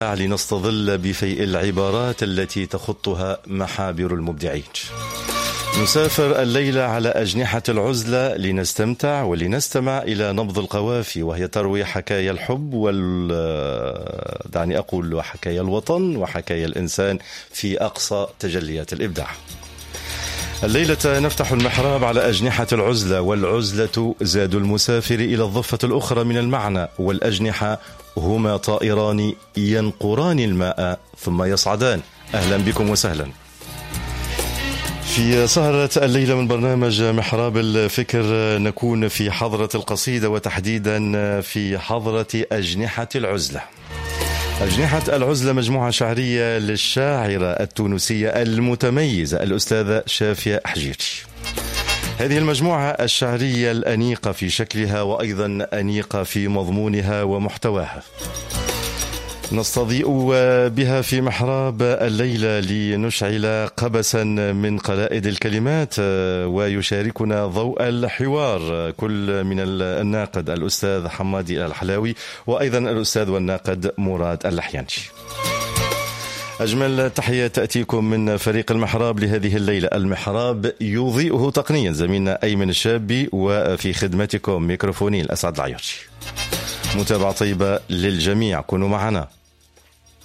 لنستظل بفيء العبارات التي تخطها محابر المبدعين. نسافر الليلة على أجنحة العزلة لنستمتع ولنستمع إلى نبض القوافي، وهي تروي حكايا الحب دعني أقول حكايا الوطن وحكايا الإنسان في أقصى تجليات الإبداع. الليلة نفتح المحراب على أجنحة العزلة، والعزلة زاد المسافر إلى الضفة الأخرى من المعنى، والأجنحة هما طائران ينقران الماء ثم يصعدان. أهلا بكم وسهلا في سهرة الليلة من برنامج محراب الفكر. نكون في حضرة القصيدة، وتحديدا في حضرة أجنحة العزلة. أجنحة العزلة مجموعة شعرية للشاعرة التونسية المتميزة الأستاذة شافية حجيري. هذه المجموعة الشعرية الأنيقة في شكلها وأيضا أنيقة في مضمونها ومحتواها نستضيء بها في محراب الليلة لنشعل قبسا من قلائد الكلمات، ويشاركنا ضوء الحوار كل من الناقد الأستاذ حمادي الحلاوي، وأيضا الأستاذ والناقد مراد اللحيانشي. أجمل تحية تأتيكم من فريق المحراب لهذه الليلة. المحراب يضيئه تقنيا زميلنا أيمن الشابي، وفي خدمتكم ميكروفوني الأسعد العياشي. متابعة طيبة للجميع، كونوا معنا.